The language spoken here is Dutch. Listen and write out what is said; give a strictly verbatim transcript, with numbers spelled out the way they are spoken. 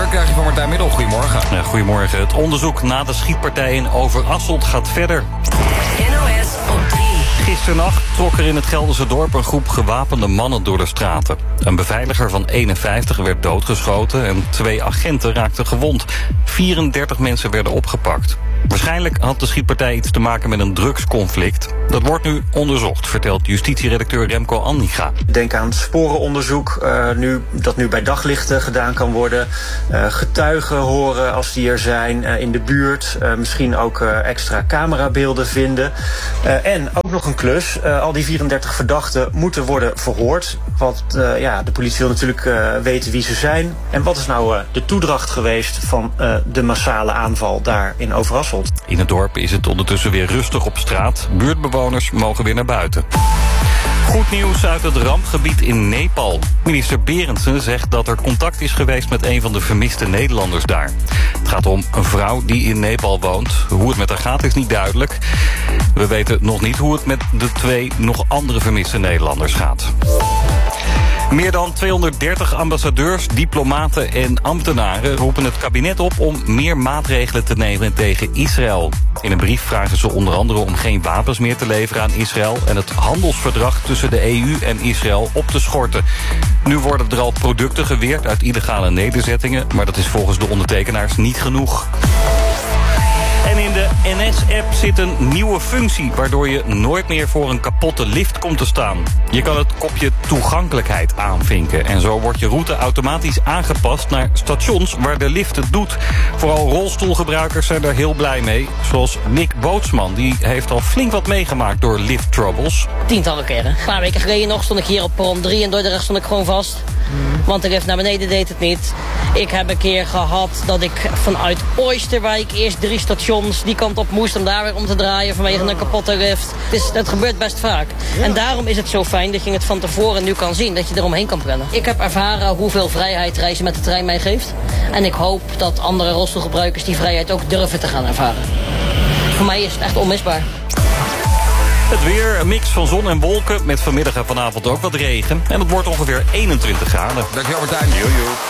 Verkeer krijg je van Martijn Middel. Goedemorgen. Ja, goedemorgen. Het onderzoek na de schietpartij in Overasselt gaat verder. N O S op drie. Gisternacht trok er in het Gelderse dorp een groep gewapende mannen door de straten. Een beveiliger van eenenvijftig werd doodgeschoten en twee agenten raakten gewond. vierendertig mensen werden opgepakt. Waarschijnlijk had de schietpartij iets te maken met een drugsconflict. Dat wordt nu onderzocht, vertelt justitieredacteur Remco Anniga. Denk aan sporenonderzoek, uh, nu, dat nu bij daglicht uh, gedaan kan worden. Uh, getuigen horen als die er zijn uh, in de buurt. Uh, misschien ook uh, extra camerabeelden vinden. Uh, en ook nog een klus. Uh, al die vierendertig verdachten moeten worden verhoord. Want uh, ja, de politie wil natuurlijk uh, weten wie ze zijn. En wat is nou uh, de toedracht geweest van uh, de massale aanval daar in Overasselt? In het dorp is het ondertussen weer rustig op straat. Buurtbewoners mogen weer naar buiten. Goed nieuws uit het rampgebied in Nepal. Minister Berendsen zegt dat er contact is geweest met een van de vermiste Nederlanders daar. Het gaat om een vrouw die in Nepal woont. Hoe het met haar gaat is niet duidelijk. We weten nog niet hoe het met de twee nog andere vermiste Nederlanders gaat. Meer dan tweehonderddertig ambassadeurs, diplomaten en ambtenaren roepen het kabinet op om meer maatregelen te nemen tegen Israël. In een brief vragen ze onder andere om geen wapens meer te leveren aan Israël en het handelsverdrag tussen de E U en Israël op te schorten. Nu worden er al producten geweerd uit illegale nederzettingen, maar dat is volgens de ondertekenaars niet genoeg. En in de N S-app zit een nieuwe functie, waardoor je nooit meer voor een kapotte lift komt te staan. Je kan het kopje toegankelijkheid aanvinken. En zo wordt je route automatisch aangepast naar stations waar de lift het doet. Vooral rolstoelgebruikers zijn er heel blij mee. Zoals Nick Bootsman, die heeft al flink wat meegemaakt door lift troubles. Tientallen keren. Een paar weken geleden nog stond ik hier op perron drie en Dordrecht stond ik gewoon vast. Want de lift naar beneden deed het niet. Ik heb een keer gehad dat ik vanuit Oosterwijk eerst drie stations die kant op moest om daar weer om te draaien vanwege een kapotte lift. Dus dat gebeurt best vaak. Ja. En daarom is het zo fijn dat je het van tevoren nu kan zien, dat je eromheen kan plannen. Ik heb ervaren hoeveel vrijheid reizen met de trein mij geeft. En ik hoop dat andere rolstoelgebruikers die vrijheid ook durven te gaan ervaren. Voor mij is het echt onmisbaar. Het weer, een mix van zon en wolken met vanmiddag en vanavond ook wat regen. En het wordt ongeveer eenentwintig graden. Dankjewel Martijn. Jojo.